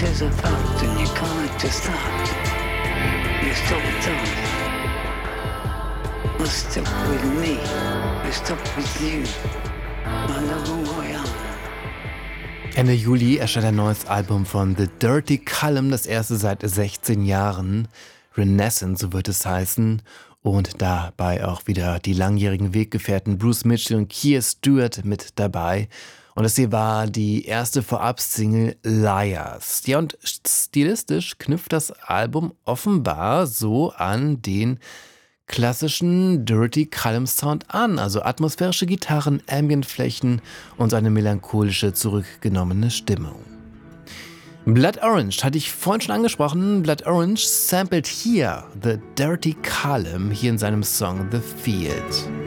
is a fact and you can't just act. You stop with us. I stuck with me. I stuck with you. I love who I am. Ende Juli erscheint ein neues Album von The Dirty Callum, das erste seit 16 Jahren. Renaissance, so wird es heißen. Und dabei auch wieder die langjährigen Weggefährten Bruce Mitchell und Keir Stewart mit dabei. Und das hier war die erste Vorab-Single Liars. Ja, und stilistisch knüpft das Album offenbar so an den klassischen Dirty Callum Sound an. Also atmosphärische Gitarren, Ambientflächen und eine melancholische, zurückgenommene Stimmung. Blood Orange hatte ich vorhin schon angesprochen. Blood Orange sampled hier The Dirty Callum hier in seinem Song The Field.